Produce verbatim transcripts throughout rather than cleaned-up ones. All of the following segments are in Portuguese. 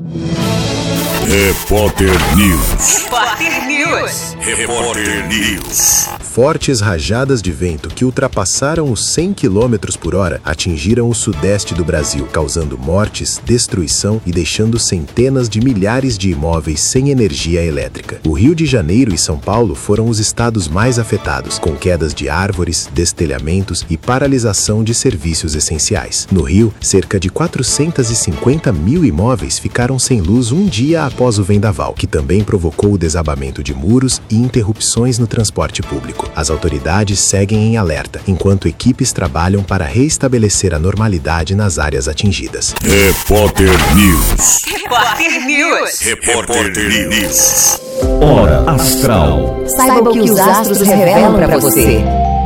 Repórter News. Repórter News. Repórter News. Fortes rajadas de vento que ultrapassaram os cem quilômetros por hora atingiram o sudeste do Brasil, causando mortes, destruição e deixando centenas de milhares de imóveis sem energia elétrica. O Rio de Janeiro e São Paulo foram os estados mais afetados, com quedas de árvores, destelhamentos e paralisação de serviços essenciais. No Rio, cerca de quatrocentos e cinquenta mil imóveis ficaram sem luz um dia após o vendaval, que também provocou o desabamento de muros e interrupções no transporte público. As autoridades seguem em alerta, enquanto equipes trabalham para restabelecer a normalidade nas áreas atingidas. Repórter News. Repórter News. Repórter News. Hora Astral. Saiba o que os astros revelam para você.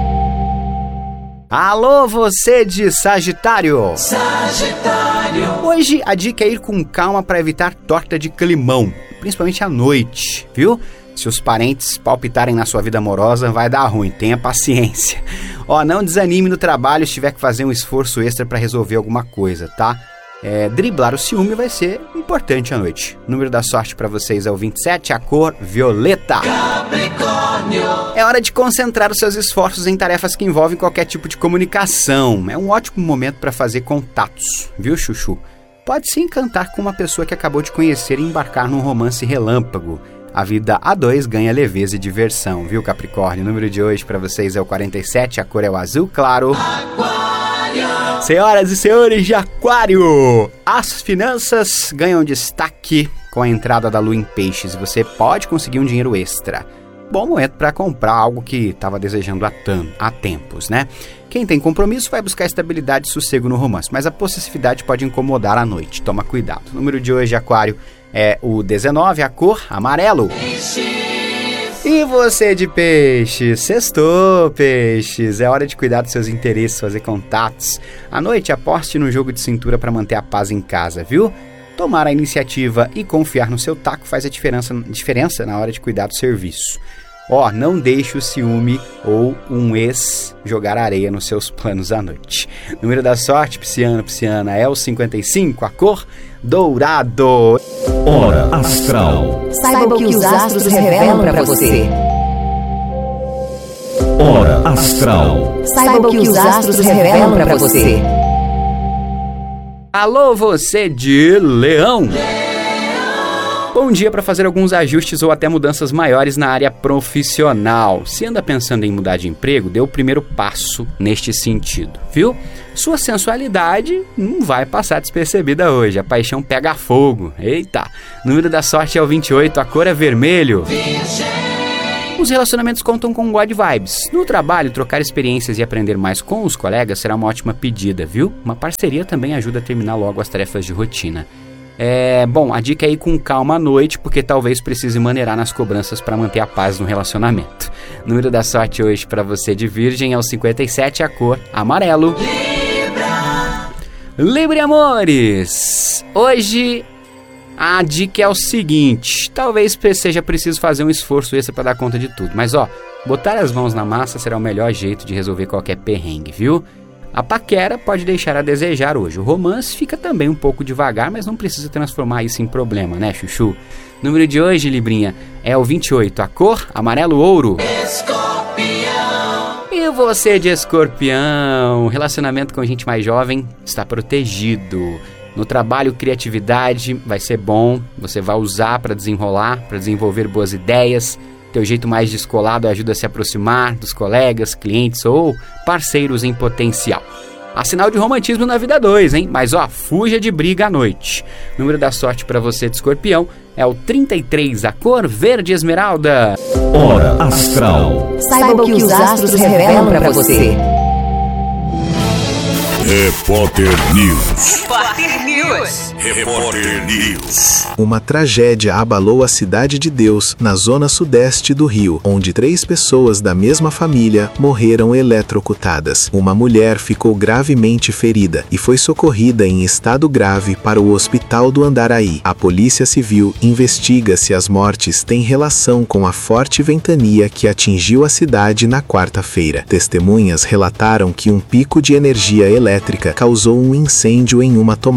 Alô, você de Sagitário! Sagitário. Hoje a dica é ir com calma para evitar torta de climão, principalmente à noite, viu? Se os parentes palpitarem na sua vida amorosa, vai dar ruim, tenha paciência. Ó, não desanime no trabalho se tiver que fazer um esforço extra para resolver alguma coisa, tá? É, driblar o ciúme vai ser importante à noite. O número da sorte para vocês é o vinte e sete, a cor violeta. Capricórnio. É hora de concentrar os seus esforços em tarefas que envolvem qualquer tipo de comunicação. É um ótimo momento para fazer contatos, viu, Chuchu? Pode se encantar com uma pessoa que acabou de conhecer e embarcar num romance relâmpago. A vida a dois ganha leveza e diversão, viu, Capricórnio? O número de hoje para vocês é o quarenta e sete, a cor é o azul claro. Aquário. Senhoras e senhores de Aquário, as finanças ganham destaque com a entrada da lua em peixes e você pode conseguir um dinheiro extra. Bom momento para comprar algo que estava desejando há, tam, há tempos, né? Quem tem compromisso vai buscar estabilidade e sossego no romance, mas a possessividade pode incomodar à noite, toma cuidado. O número de hoje de Aquário é o dezenove, a cor amarelo. Peixes. E você de peixes, sextou, peixes, é hora de cuidar dos seus interesses, fazer contatos. À noite, aposte no jogo de cintura para manter a paz em casa, viu? Tomar a iniciativa e confiar no seu taco faz a diferença, diferença na hora de cuidar do serviço. Ó, oh, não deixe o ciúme ou um ex jogar areia nos seus planos à noite. O número da sorte, pisciano, pisciana, é o cinquenta e cinco, a cor dourado. Hora Astral. Saiba o que os astros revelam para você. Hora Astral. Saiba o que os astros revelam para você. Alô, você de Leão. Bom dia para fazer alguns ajustes ou até mudanças maiores na área profissional. Se anda pensando em mudar de emprego, dê o primeiro passo neste sentido, viu? Sua sensualidade não vai passar despercebida hoje, a paixão pega fogo. Eita! O número da sorte é o vinte e oito, a cor é vermelho. Os relacionamentos contam com God Vibes. No trabalho, trocar experiências e aprender mais com os colegas será uma ótima pedida, viu? Uma parceria também ajuda a terminar logo as tarefas de rotina. É, bom, a dica é ir com calma à noite, porque talvez precise maneirar nas cobranças para manter a paz no relacionamento. O número da sorte hoje para você de Virgem é o cinquenta e sete, a cor amarelo. Libra. Libra, amores! Hoje a dica é o seguinte, talvez seja preciso fazer um esforço extra para dar conta de tudo, mas ó, botar as mãos na massa será o melhor jeito de resolver qualquer perrengue, viu? A paquera pode deixar a desejar hoje. O romance fica também um pouco devagar, mas não precisa transformar isso em problema, né, Chuchu? O número de hoje, Librinha, é o vinte e oito. A cor, amarelo ouro. Escorpião. E você de Escorpião, relacionamento com gente mais jovem está protegido. No trabalho, criatividade vai ser bom. Você vai usar para desenrolar, para desenvolver boas ideias. Teu jeito mais descolado ajuda a se aproximar dos colegas, clientes ou parceiros em potencial. Há sinal de romantismo na vida dois, hein? Mas ó, fuja de briga à noite. O número da sorte para você de Escorpião é o trinta e três, a cor verde esmeralda. Hora Astral. Saiba o que os astros revelam para você. Repórter News. Repórter News. Repórter News. Uma tragédia abalou a Cidade de Deus, na zona sudeste do Rio, onde três pessoas da mesma família morreram eletrocutadas. Uma mulher ficou gravemente ferida e foi socorrida em estado grave para o Hospital do Andaraí. A Polícia Civil investiga se as mortes têm relação com a forte ventania que atingiu a cidade na quarta-feira. Testemunhas relataram que um pico de energia elétrica causou um incêndio em uma tomada,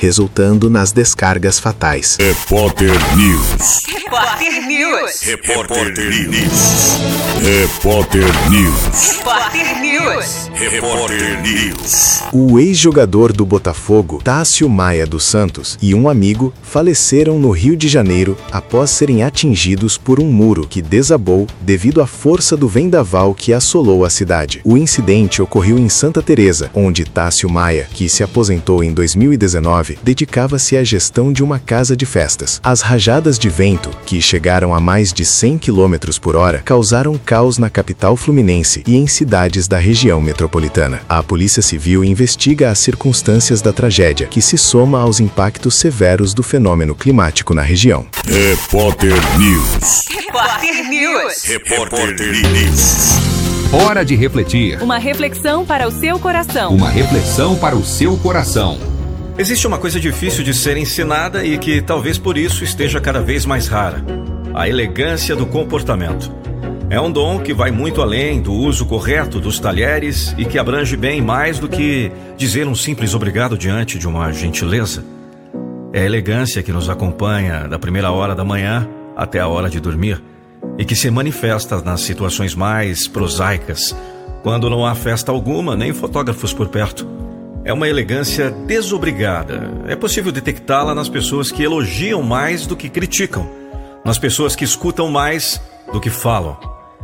resultando nas descargas fatais. Repórter News. Repórter News. Repórter News. Repórter News. Repórter News. Repórter News. O ex-jogador do Botafogo, Tássio Maia dos Santos, e um amigo faleceram no Rio de Janeiro após serem atingidos por um muro que desabou devido à força do vendaval que assolou a cidade. O incidente ocorreu em Santa Teresa, onde Tássio Maia, que se aposentou em dois mil e dezenove, dedicava-se à gestão de uma casa de festas. As rajadas de vento, que chegaram a mais de cem quilômetros por hora, causaram caos na capital fluminense e em cidades da região metropolitana. A Polícia Civil investiga as circunstâncias da tragédia, que se soma aos impactos severos do fenômeno climático na região. Repórter News. Repórter News. Repórter News. Hora de refletir. Uma reflexão para o seu coração. Uma reflexão para o seu coração. Existe uma coisa difícil de ser ensinada e que talvez por isso esteja cada vez mais rara: a elegância do comportamento. É um dom que vai muito além do uso correto dos talheres e que abrange bem mais do que dizer um simples obrigado diante de uma gentileza. É a elegância que nos acompanha da primeira hora da manhã até a hora de dormir e que se manifesta nas situações mais prosaicas, quando não há festa alguma nem fotógrafos por perto. É uma elegância desobrigada. É possível detectá-la nas pessoas que elogiam mais do que criticam, nas pessoas que escutam mais do que falam.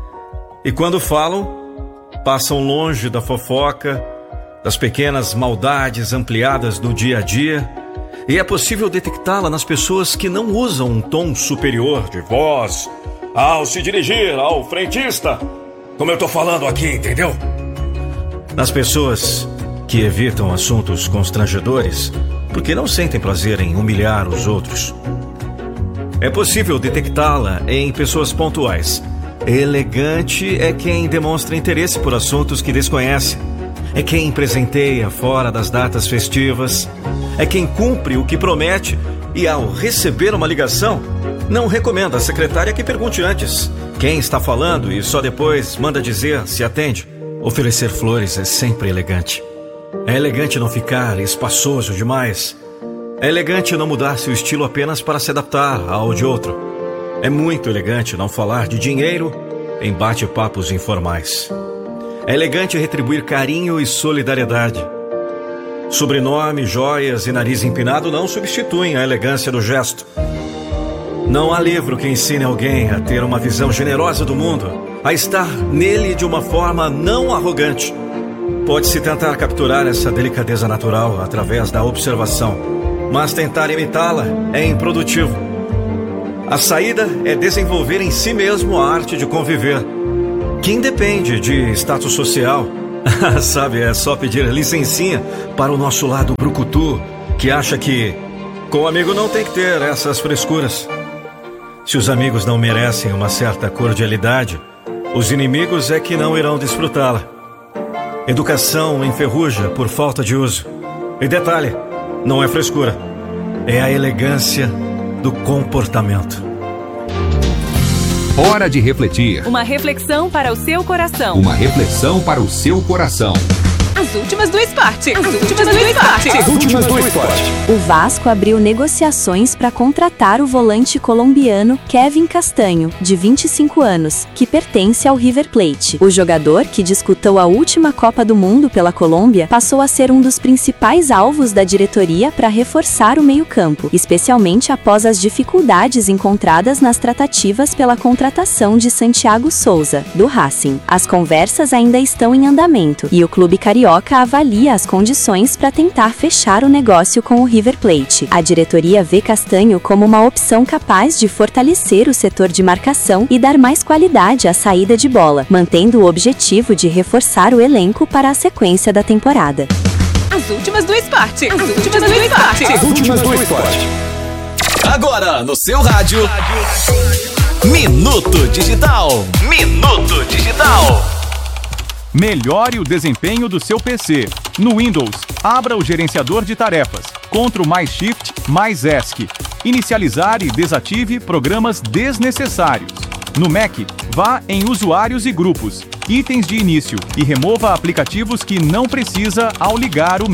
E quando falam, passam longe da fofoca, das pequenas maldades ampliadas no dia a dia. E é possível detectá-la nas pessoas que não usam um tom superior de voz ao se dirigir ao frentista, como eu tô falando aqui, entendeu? Nas pessoas que evitam assuntos constrangedores porque não sentem prazer em humilhar os outros. É possível detectá-la em pessoas pontuais. Elegante é quem demonstra interesse por assuntos que desconhece. É quem presenteia fora das datas festivas. É quem cumpre o que promete e, ao receber uma ligação, não recomenda à secretária que pergunte antes quem está falando e só depois manda dizer se atende. Oferecer flores é sempre elegante. É elegante não ficar espaçoso demais. É elegante não mudar seu estilo apenas para se adaptar ao de outro. É muito elegante não falar de dinheiro em bate-papos informais. É elegante retribuir carinho e solidariedade. Sobrenome, joias e nariz empinado não substituem a elegância do gesto. Não há livro que ensine alguém a ter uma visão generosa do mundo, a estar nele de uma forma não arrogante. Pode-se tentar capturar essa delicadeza natural através da observação, mas tentar imitá-la é improdutivo. A saída é desenvolver em si mesmo a arte de conviver, que independe de status social. Sabe, é só pedir licencinha para o nosso lado brucutu, que acha que com amigo não tem que ter essas frescuras. Se os amigos não merecem uma certa cordialidade, os inimigos é que não irão desfrutá-la. Educação enferruja por falta de uso. E detalhe, não é frescura, é a elegância do comportamento. Hora de refletir. Uma reflexão para o seu coração. Uma reflexão para o seu coração. As últimas do esporte. As últimas do esporte. As últimas do esporte. O Vasco abriu negociações para contratar o volante colombiano Kevin Castanho, de vinte e cinco anos, que pertence ao River Plate. O jogador, que disputou a última Copa do Mundo pela Colômbia, passou a ser um dos principais alvos da diretoria para reforçar o meio-campo, especialmente após as dificuldades encontradas nas tratativas pela contratação de Santiago Souza, do Racing. As conversas ainda estão em andamento e o clube carioca avalia as condições para tentar fechar o negócio com o River Plate. A diretoria vê Castanho como uma opção capaz de fortalecer o setor de marcação e dar mais qualidade à saída de bola, mantendo o objetivo de reforçar o elenco para a sequência da temporada. As últimas do esporte. As últimas do esporte. As últimas do esporte. Agora no seu rádio, Minuto Digital. Minuto Digital. Melhore o desempenho do seu P C. No Windows, abra o gerenciador de tarefas, Ctrl mais Shift mais ESC. Inicializar e desative programas desnecessários. No Mac, vá em Usuários e Grupos, Itens de início e remova aplicativos que não precisa ao ligar o